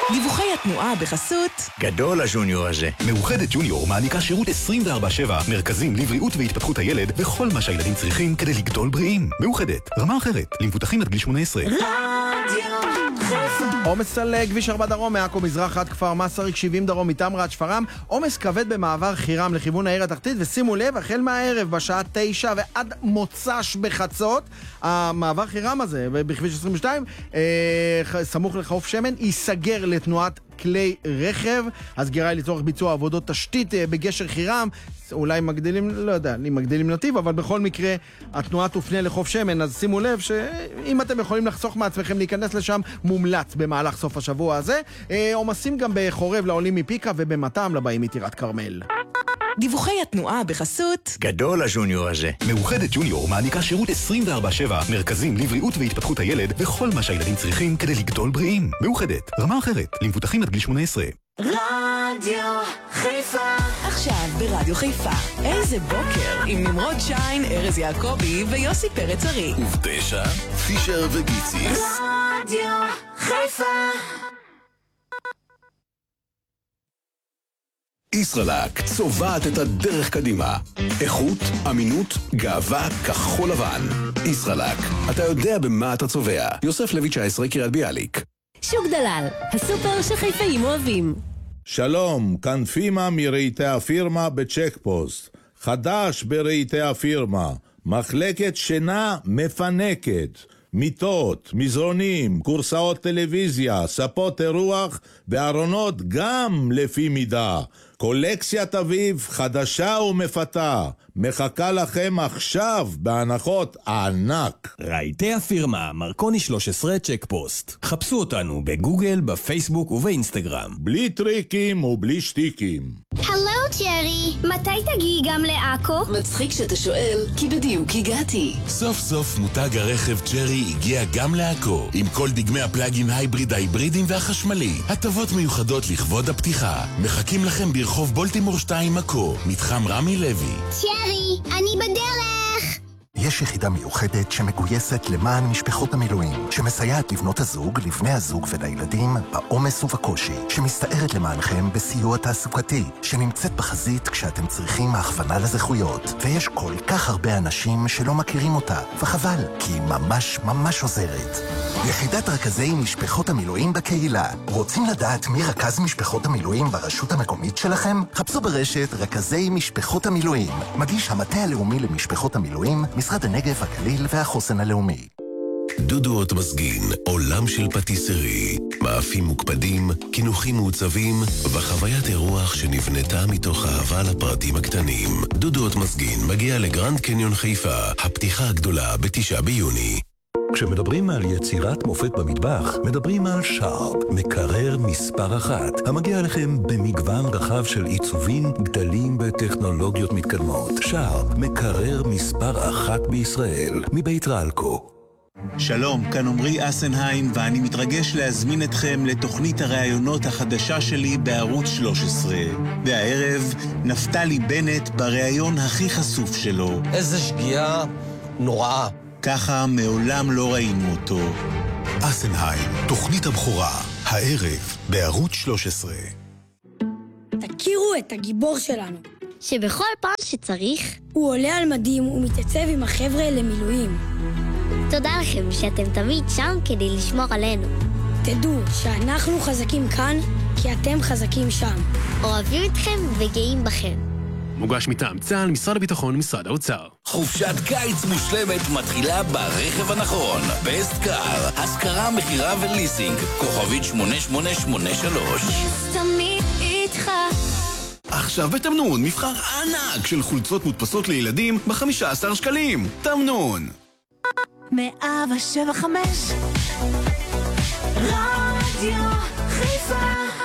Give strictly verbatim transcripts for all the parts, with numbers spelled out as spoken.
דיווחי התנועה בחסות גדול הג'וניור הזה. מאוחדת ג'וניור מעניקה שירות עשרים וארבע שבע, מרכזים לבריאות והתפתחות הילד וכל מה שהילדים צריכים כדי לגדול בריאים. מאוחדת, רמה אחרת, למבוטחים עד גיל שמונה עשרה. עומס על כביש ארבע דרום מעכו מזרח עד כפר מסריק, שבעים דרום מתמרה עד שפרעם, עומס כבד במעבר חירם לכיוון העיר התחתית, ושימו לב, החל מהערב בשעה תשע ועד מוצ"ש בחצות, המעבר חירם הזה בכביש עשרים ושתיים, אה, סמוך לחוף שמן, ייסגר לתנועת כלי רכב. הסגירה היא לצורך ביצוע עבודות תשתית בגשר חירם, אולי מגדילים, לא יודע, אם מגדילים נתיב, אבל בכל מקרה התנועה תופנה לחוף שמן, אז שימו לב שאם אתם יכולים לחסוך מעצמכם להיכנס לשם, מומלץ במהלך סוף השבוע הזה. עומסים גם בחורב לעולים מפיקה ובמתם לבאים מטירת כרמל. דיווחי התנועה בחסות גדול הג'וניור הזה. מאוחדת ג'וניור מעניקה שירות עשרים וארבע שבע, מרכזים לבריאות והתפתחות הילד וכל מה שהילדים צריכים כדי לגדול בריאים. מאוחדת, רמה אחרת, למבוטחים עד גיל שמונה עשרה. רדיו חיפה. עכשיו ברדיו חיפה, איזה בוקר עם נמרוד שיין, ארז יעקבי ויוסי פרץ ארי. ובתשע, פישר וגיציס. רדיו חיפה. ישראלק צובעת את הדרך קדימה. איכות, אמינות, גאווה, כחול לבן. ישראלק, אתה יודע במה אתה צובע. יוסף לוי תשע עשרה קריית ביאליק. שוק דלל, הסופר שחיפאים אוהבים. שלום, כאן פימה מרהיטי הפירמה בצ'ק פוסט. חדש ברהיטי הפירמה, מחלקת שינה מפנקת. מיטות, מזרונים, קורסאות טלוויזיה, ספות אירוח וארונות גם לפי מידה. קולקציית אביב חדשה ומפתה, מחכה לכם עכשיו בהנחות ענק. רהיטי הפירמה, מרקוני שלוש עשרה צ'ק פוסט. חפשו אותנו בגוגל, בפייסבוק ובאינסטגרם. בלי טריקים ובלי שטיקים. הלו ג'רי, מתי תגיעי גם לעכו? מצחיק שאתה שואל, כי בדיוק הגעתי. סוף סוף מותג הרכב ג'רי הגיע גם לעכו, עם כל דגמי הפלאגין הייבריד, ההיברידים והחשמלי. הטבות מיוחדות לכבוד הפתיחה. מחכים לכם ברחוב בולטימור שתיים עכו, מתחם רמי לוי. ג'רי, אני בדרך. יש יחידה מיוחדת שמגויסת למען משפחות המילואים, שמסייעת לבנות הזוג, לבני הזוג ולילדים בעומס ובקושי, שמסתערת למענכם בסיוע תעסוקתי, שנמצאת בחזית כשאתם צריכים הכוונה לזכויות. ויש כל כך הרבה אנשים שלא מכירים אותה, וחבל, כי היא ממש ממש עוזרת. יחידת רכזי משפחות המילואים בקהילה. רוצים לדעת מי רכז משפחות המילואים ברשות המקומית שלכם? חפשו ברשת רכזי משפחות המילואים. מגיש המטה הלאומי למשפחות המילואים, משרד הנגב, הגליל והחוסן הלאומי. דודו מזגין, עולם של פטיסרי, מאפים מוקפדים, כינוחים מעוצבים וחוויית אירוח שנבנתה מתוך אהבה לפרטים הקטנים. דודו מזגין מגיע לגרנד קניון חיפה, הפתיחה הגדולה בתשעה ביוני. כשמדברים על יצירת מופת במטבח, מדברים על שרפ, מקרר מספר אחת, המגיע לכם במגוון רחב של עיצובים, גדלים וטכנולוגיות מתקדמות. שרפ, מקרר מספר אחת בישראל, מבית רלקו. שלום, כאן עמרי אסנהיים, ואני מתרגש להזמין אתכם לתוכנית הראיונות החדשה שלי בערוץ שלוש עשרה. והערב, נפתלי בנט בראיון הכי חשוף שלו. איזה שגיאה נוראה. ככה מעולם לא ראינו אותו. אסנהיים, תוכנית הבכורה, הערב בערוץ שלוש עשרה. תכירו את הגיבור שלנו, שבכל פעם שצריך הוא עולה על מדים ומתייצב עם החבר'ה למילואים. תודה לכם שאתם תמיד שם כדי לשמור עלינו. תדעו שאנחנו חזקים כאן כי אתם חזקים שם. אוהבים אתכם וגאים בכם. מוגש מטעם צה"ל, משרד הביטחון ומשרד האוצר. חופשת קיץ מושלמת מתחילה ברכב הנכון. בסט קאר, השכרה, מחירה וליסינג. כוכבית שמונה שמונה שמונה שלוש. תמיד איתך. עכשיו בתמנון, מבחר ענק של חולצות מודפסות לילדים ב-חמישה עשר שקלים. תמנון. מאה ושבע חמש רדיו חיפה.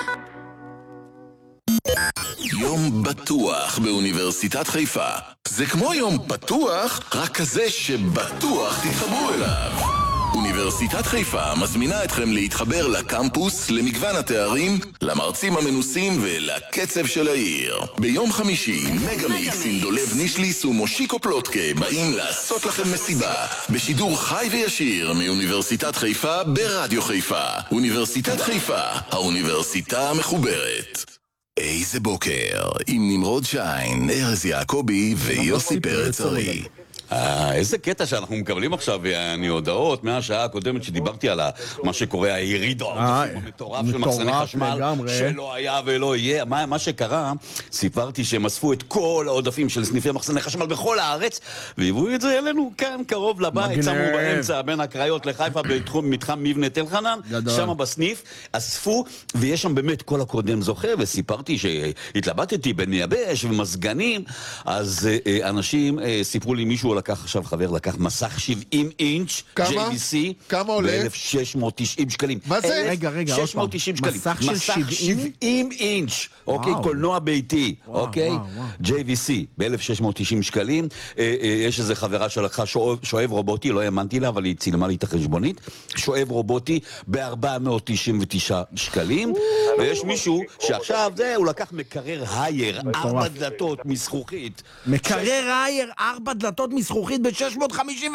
יום בטוח באוניברסיטת חיפה. זה כמו יום פתוח, רק כזה שבטוח תתחברו אליו. אוניברסיטת חיפה מזמינה אתכם להתחבר לקמפוס, למגוון התארים, למרצים המנוסים ולקצב של העיר. ביום חמישי, מגה-מיקס עם דולב נישליס ומושיקו פלוטקה באים לעשות לכם מסיבה בשידור חי וישיר מאוניברסיטת חיפה ברדיו חיפה. אוניברסיטת חיפה, האוניברסיטה המחוברת. איזה בוקר עם נמרוד שיין, ארז יעקבי ויוסי פרץ ארי. אה, איזה קטע שאנחנו מקבלים עכשיו, אני הודעות מהשעה הקודמת שדיברתי על מה שקורה, היריד המטורף של מחסני חשמל, שלא היה ולא יהיה. מה, מה שקרה, סיפרתי שהם אספו את כל העודפים של סניפי מחסני חשמל בכל הארץ, והביאו את זה אלינו כאן קרוב לבית, שמו באמצע בין הקריות לחיפה בתחום מתחם מבנה תל חנן, שם בסניף, אספו, ויש שם באמת כל הקודם זוכה, וסיפרתי שהתלבטתי בין מייבש ומסגנים, אז אה, אנשים אה, סיפרו לי מישהו לקח עכשיו חבר, לקח מסך שבעים אינץ' ג'יי וי סי. כמה עולה? ב-אלף שש מאות תשעים שקלים. מה זה? רגע, רגע, עוד פעם. שש מאות תשעים שקלים. מסך של שבעים אינץ', אוקיי, קולנוע ביתי, אוקיי? ג'יי וי סי, ב-אלף שש מאות תשעים שקלים. יש איזו חברה שלקחה שואב רובוטי, לא האמנתי לה, אבל היא צילמה לי את החשבונית. שואב רובוטי ב-ארבע מאות תשעים ותשעה שקלים. ויש מישהו שעכשיו, זה, הוא לקח מקרר הייר, ארבע דלתות מזכוכית. מקרר הייר, ארבע דלתות מזכוכית. ב-שש מאות חמישים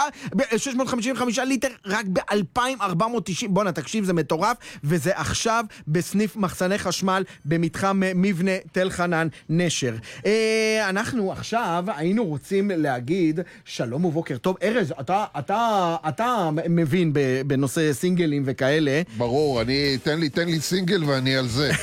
וחמישה ליטר רק ב-אלפיים ארבע מאות תשעים. בוא'נה, תקשיב, זה מטורף, וזה עכשיו בסניף מחסני חשמל במתחם מבנה תל חנן נשר. אה, אנחנו עכשיו היינו רוצים להגיד שלום ובוקר טוב. ארז, אתה, אתה, אתה מבין בנושא סינגלים וכאלה. ברור, אני, תן לי, תן לי סינגל ואני על זה.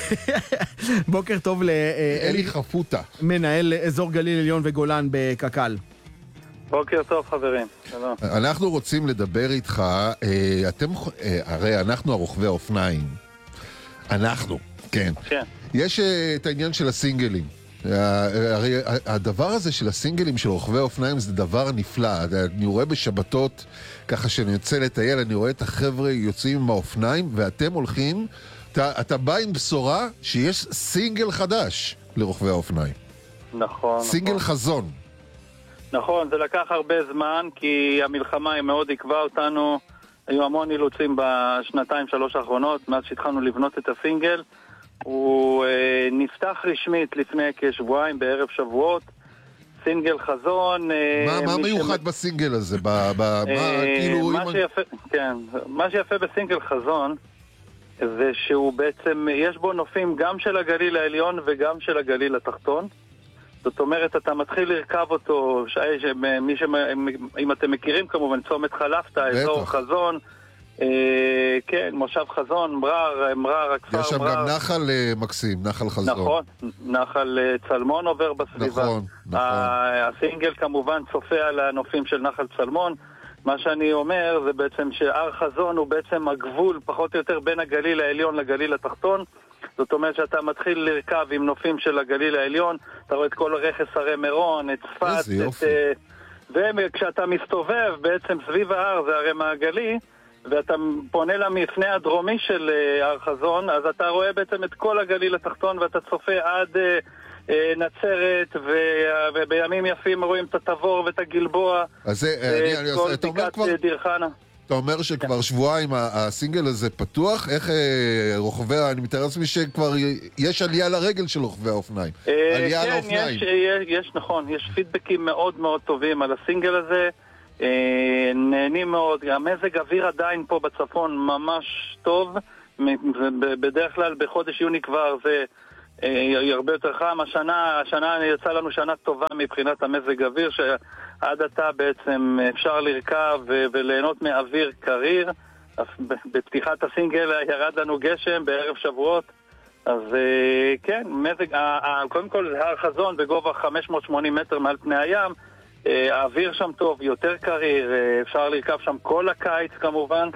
בוקר טוב לאלי חפוטה, מנהל אזור גליל עליון וגולן בקק"ל. בוקר טוב חברים. אנחנו רוצים לדבר איתך, אתם, הרי אנחנו הרוכבי האופניים, אנחנו, כן. כן. יש את העניין של הסינגלים. הרי הדבר הזה של הסינגלים של רוכבי האופניים זה דבר נפלא. אני רואה בשבתות, ככה שאני יוצא לטייל, אני רואה את החבר'ה יוצאים עם האופניים, ואתם הולכים, אתה, אתה בא עם בשורה שיש סינגל חדש לרוכבי האופניים. נכון. סינגל נכון. חזון. נכון, זה לקח הרבה זמן, כי המלחמה היא מאוד עקבה אותנו. היו המון אילוצים בשנתיים שלוש האחרונות, מאז שהתחלנו לבנות את הסינגל. הוא אה, נפתח רשמית לפני כשבועיים בערב שבועות. סינגל חזון. אה, מה, מה מיוחד ש... בסינגל הזה? ב, ב, אה, מה, כאילו, מה, שיפה, כן, מה שיפה בסינגל חזון זה שהוא בעצם, יש בו נופים גם של הגליל העליון וגם של הגליל התחתון. זאת אומרת, אתה מתחיל לרכב אותו, ש... מי ש... אם אתם מכירים כמובן, צומת חלפת, אזור חזון, אה, כן, מושב חזון, מרר, מרר, הכפר, יש שם מרר. גם נחל אה, מקסים, נחל חזון. נכון, נחל אה, צלמון עובר בסביבה. נכון, נכון. הסינגל כמובן צופה על הנופים של נחל צלמון. מה שאני אומר זה בעצם שהר חזון הוא בעצם הגבול פחות או יותר בין הגליל העליון לגליל התחתון. זאת אומרת שאתה מתחיל לרכב עם נופים של הגליל העליון, אתה רואה את כל רכס הרי מירון, את צפת, את... וכשאתה מסתובב בעצם סביב ההר, זה הרי מעגלי, ואתה פונה למפנה הדרומי של הר חזון, אז אתה רואה בעצם את כל הגליל התחתון, ואתה צופה עד נצרת, ובימים יפים רואים את התבור ואת הגלבוע, אז זה, כל בקעת דיר חנה. אתה אומר שכבר שבועיים הסינגל הזה פתוח, איך רוכבי, אני מתאר לעצמי שכבר יש עלייה לרגל של רוכבי האופניים. עלייה על האופניים. כן, יש, נכון, יש פידבקים מאוד מאוד טובים על הסינגל הזה, נהנים מאוד, המזג אוויר עדיין פה בצפון ממש טוב, בדרך כלל בחודש יוני כבר זה הרבה יותר חם. השנה, השנה יצא לנו שנה טובה מבחינת המזג אוויר, שעד עתה בעצם אפשר לרכב וליהנות מאוויר קריר. בפתיחת הסינגל ירד לנו גשם בערב שבועות, אז כן, מזג, קודם כל הר חזון בגובה חמש מאות ושמונים מטר מעל פני הים, האוויר שם טוב, יותר קריר, אפשר לרכב שם כל הקיץ כמובן,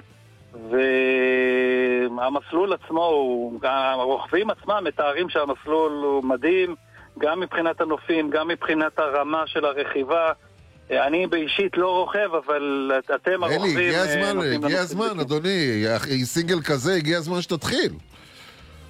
והמסלול עצמו, הרוכבים עצמם מתארים שהמסלול הוא מדהים, גם מבחינת הנופים, גם מבחינת הרמה של הרכיבה. אני באישית לא רוכב, אבל אתם הרוכבים... אלי, הגיע הזמן, הגיע הזמן, אדוני, סינגל כזה, הגיע הזמן שתתחיל.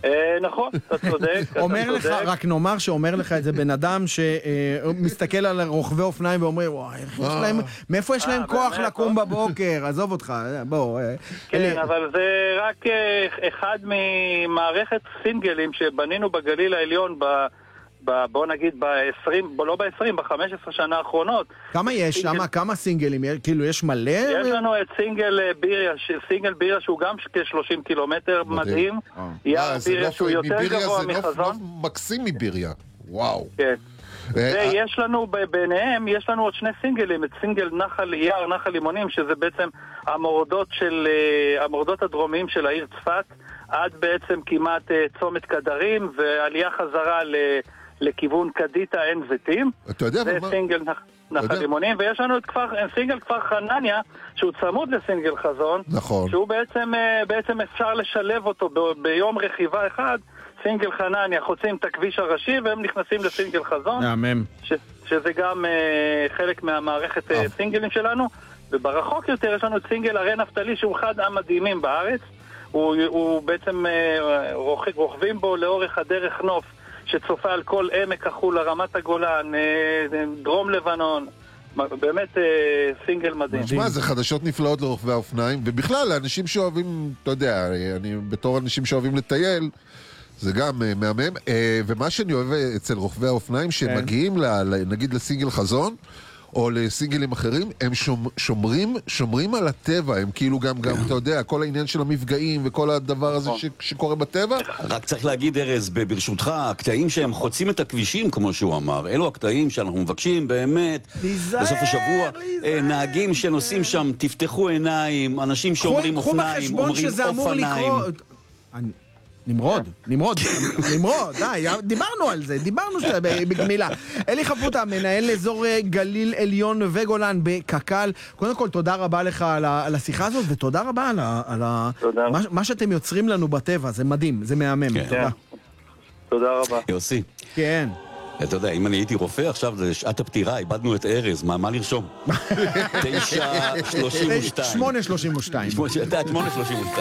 נכון, אתה צודק. אומר לך, רק נאמר שאומר לך את זה בן אדם שמסתכל על רוכבי אופניים ואומר, וואי, מאיפה יש להם כוח לקום בבוקר? עזוב אותך, בוא. כן, אבל זה רק אחד ממערכת סינגלים שבנינו בגליל העליון בוא נגיד ב-עשרים, לא ב-עשרים, ב-חמש עשרה שנה האחרונות. כמה יש שם? כמה סינגלים? כאילו יש מלא? יש לנו את סינגל ביריה, סינגל ביריה שהוא גם כ-שלושים קילומטר, מדהים. יער ביריה שהוא יותר גבוה מחזון. זה נוף מקסים מביריה, וואו. כן. ויש לנו ביניהם, יש לנו עוד שני סינגלים, את סינגל נחל יער, נחל לימונים, שזה בעצם המורדות של, המורדות הדרומיים של העיר צפת, עד בעצם כמעט צומת קדרים, ועלייה חזרה ל... לכיוון קדיטה עין זיתים. אתה יודע, זה סינגל נחל לימונים, ויש לנו את כפר, סינגל כפר חנניה, שהוא צמוד לסינגל חזון, נכון. שהוא בעצם, בעצם אפשר לשלב אותו ב, ביום רכיבה אחד, סינגל חנניה חוצים את הכביש הראשי, והם נכנסים לסינגל חזון, ש, שזה גם uh, חלק מהמערכת uh, סינגלים שלנו, וברחוק יותר יש לנו את סינגל הרי נפתלי, שהוא אחד המדהימים בארץ, הוא, הוא בעצם uh, רוכב, רוכבים בו לאורך הדרך נוף, שצופה על כל עמק החולה, רמת הגולן, דרום לבנון, באמת סינגל מדהים. תשמע, זה חדשות נפלאות לרוכבי האופניים, ובכלל, לאנשים שאוהבים, אתה יודע, אני בתור אנשים שאוהבים לטייל, זה גם מהמם, ומה שאני אוהב אצל רוכבי האופניים, שמגיעים נגיד לסינגל חזון, או לסינגלים אחרים, הם שומרים, שומרים על הטבע, הם כאילו גם, גם, אתה יודע, כל העניין של המפגעים וכל הדבר הזה ש, שקורה בטבע. רק צריך להגיד, ארז, ברשותך, הקטעים שהם חוצים את הכבישים, כמו שהוא אמר, אלו הקטעים שאנחנו מבקשים באמת, בסוף השבוע, נהגים שנוסעים שם, תפתחו עיניים, אנשים שאומרים אופניים, אומרים אופניים. נמרוד, נמרוד, נמרוד, די, דיברנו על זה, דיברנו בגמילה. אלי חפוטה, מנהל אזור גליל עליון וגולן בקק"ל. קודם כל, תודה רבה לך על השיחה הזאת, ותודה רבה על מה שאתם יוצרים לנו בטבע, זה מדהים, זה מהמם. תודה. תודה רבה. יוסי. כן. אתה יודע, אם אני הייתי רופא, עכשיו זה שעת הפטירה, איבדנו את ארז, מה לרשום? תשע שלושים ושתיים. שמונה שלושים ושתיים. שמונה שלושים ושתיים.